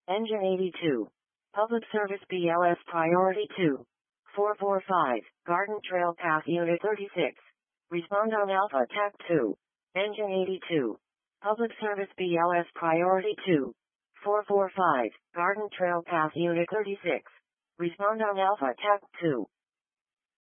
Engine 82. Public Service BLS Priority 2. 445, Garden Trail Path Unit 36. Respond on Alpha TAC 2. Engine 82. Public Service BLS Priority 2. 445, Garden Trail Path Unit 36. Respond on Alpha TAC 2.